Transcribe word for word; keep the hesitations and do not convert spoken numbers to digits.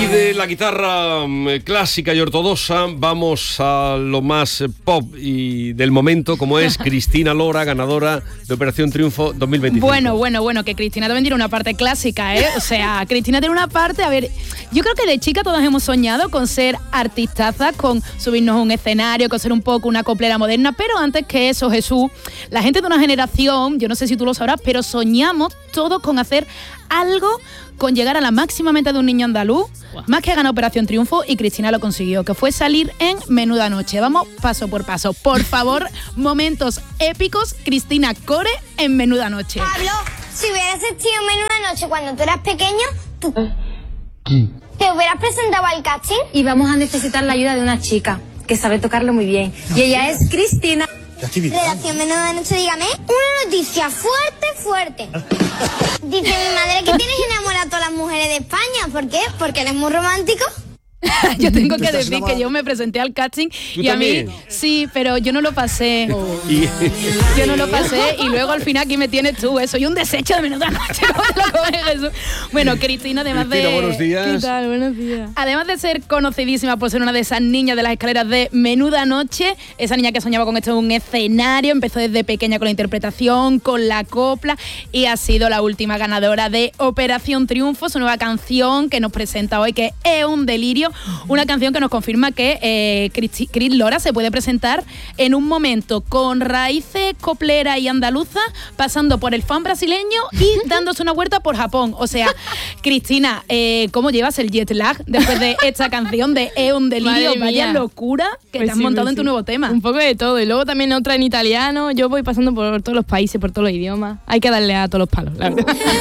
de la guitarra um, clásica y ortodoxa vamos a lo más eh, pop y del momento, como es Cristina Lora, ganadora de Operación Triunfo dos mil veinticinco. Bueno, bueno, bueno, que Cristina también tiene una parte clásica, ¿eh? O sea, Cristina tiene una parte, a ver, yo creo que de chica todas hemos soñado con ser artistazas, con subirnos a un escenario, con ser un poco una coplera moderna, pero antes que eso, Jesús, la gente de una generación, yo no sé si tú lo sabrás, pero soñamos todos con hacer algo, con llegar a la máxima meta de un niño andaluz, wow. Más que ganar Operación Triunfo, y Cristina lo consiguió, que fue salir en Menuda Noche. Vamos paso por paso. Por favor, momentos épicos, Cristina Core en Menuda Noche. Pablo, si hubieras existido en Menuda Noche cuando tú eras pequeño, tú te hubieras presentado al casting. Y vamos a necesitar la ayuda de una chica que sabe tocarlo muy bien. Y ella es Cristina. Redacción Menuda Noche, dígame. Una noticia fuerte, fuerte. Dice mi madre que tienes enamorado a todas las mujeres de España. ¿Por qué? Porque eres muy romántico. Yo tengo que decir que yo me presenté al casting y a mí, sí, pero yo no lo pasé. Oh. Yo no lo pasé y luego al final aquí me tienes tú. Soy un desecho de Menuda Noche. Bueno, Cristina, además Cristina, de... buenos días. ¿Qué tal? Buenos días. Además de ser conocidísima por ser una de esas niñas de las escaleras de Menuda Noche, esa niña que soñaba con esto en un escenario, empezó desde pequeña con la interpretación, con la copla, y ha sido la última ganadora de Operación Triunfo, su nueva canción que nos presenta hoy, que es un delirio. Una canción que nos confirma que eh, Cris, Cris Lora se puede presentar en un momento con raíces coplera y andaluza, pasando por el fan brasileño y dándose una vuelta por Japón. O sea, Cristina, eh, ¿cómo llevas el jet lag después de esta canción de Es un delirio? Vaya locura que pues te has sí, montado pues en tu sí. nuevo tema. Un poco de todo. Y luego también otra en italiano. Yo voy pasando por todos los países, por todos los idiomas. Hay que darle a todos los palos, la verdad.